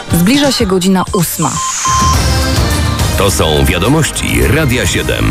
Zbliża się godzina 8. To są wiadomości Radia 7.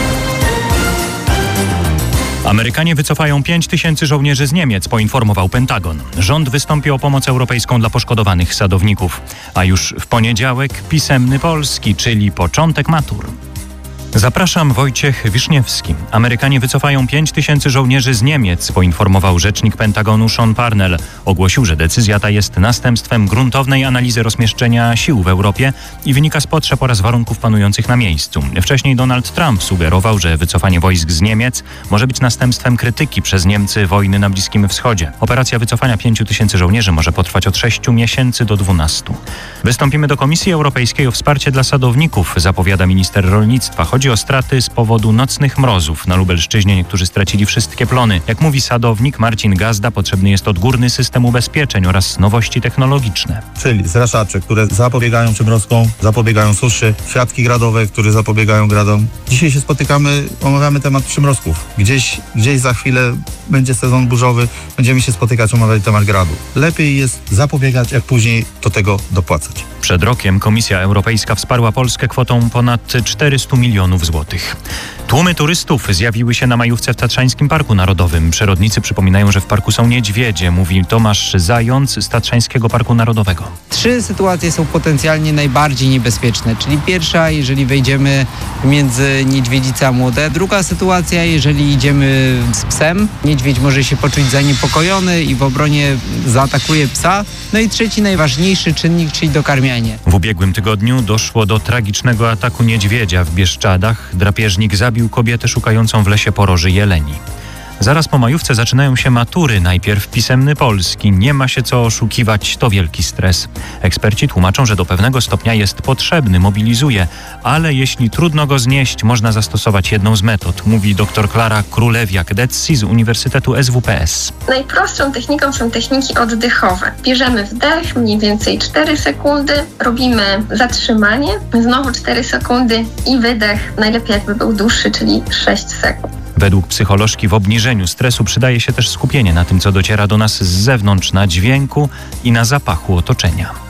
Amerykanie wycofają 5 000 żołnierzy z Niemiec, poinformował Pentagon. Rząd wystąpi o pomoc europejską dla poszkodowanych sadowników. A już w poniedziałek pisemny polski, czyli początek matur. Zapraszam, Wojciech Wiszniewski. Amerykanie wycofają 5 000 żołnierzy z Niemiec, poinformował rzecznik Pentagonu Sean Parnell. Ogłosił, że decyzja ta jest następstwem gruntownej analizy rozmieszczenia sił w Europie i wynika z potrzeb oraz warunków panujących na miejscu. Wcześniej Donald Trump sugerował, że wycofanie wojsk z Niemiec może być następstwem krytyki przez Niemcy wojny na Bliskim Wschodzie. Operacja wycofania 5 000 żołnierzy może potrwać od 6 miesięcy do 12. Wystąpimy do Komisji Europejskiej o wsparcie dla sadowników, zapowiada minister rolnictwa. Chodzi o straty z powodu nocnych mrozów. Na Lubelszczyźnie niektórzy stracili wszystkie plony. Jak mówi sadownik Marcin Gazda, potrzebny jest odgórny system ubezpieczeń oraz nowości technologiczne. Czyli zraszacze, które zapobiegają przymrozkom, zapobiegają suszy, siatki gradowe, które zapobiegają gradom. Dzisiaj się spotykamy, omawiamy temat przymrozków. Gdzieś za chwilę będzie sezon burzowy, będziemy się spotykać, omawiać temat gradu. Lepiej jest zapobiegać, jak później do tego dopłacać. Przed rokiem Komisja Europejska wsparła Polskę kwotą ponad 400 milionów złotych. Tłumy turystów zjawiły się na majówce w Tatrzańskim Parku Narodowym. Przyrodnicy przypominają, że w parku są niedźwiedzie, mówi Tomasz Zając z Tatrzańskiego Parku Narodowego. 3 sytuacje są potencjalnie najbardziej niebezpieczne, czyli pierwsza, jeżeli wejdziemy między niedźwiedzice a młode. Druga sytuacja, jeżeli idziemy z psem, niedźwiedź może się poczuć zaniepokojony i w obronie zaatakuje psa. No i trzeci, najważniejszy czynnik, czyli dokarmianie. W ubiegłym tygodniu doszło do tragicznego ataku niedźwiedzia w Bieszczadach. Drapieżnik zabił kobietę szukającą w lesie poroży jeleni. Zaraz po majówce zaczynają się matury. Najpierw pisemny polski. Nie ma się co oszukiwać, to wielki stres. Eksperci tłumaczą, że do pewnego stopnia jest potrzebny, mobilizuje, ale jeśli trudno go znieść, można zastosować jedną z metod, mówi dr Klara Królewiak-Detsi z Uniwersytetu SWPS. Najprostszą techniką są techniki oddechowe. Bierzemy wdech, mniej więcej 4 sekundy, robimy zatrzymanie, znowu 4 sekundy i wydech, najlepiej jakby był dłuższy, czyli 6 sekund. Według psycholożki w obniżeniu stresu przydaje się też skupienie na tym, co dociera do nas z zewnątrz, na dźwięku i na zapachu otoczenia.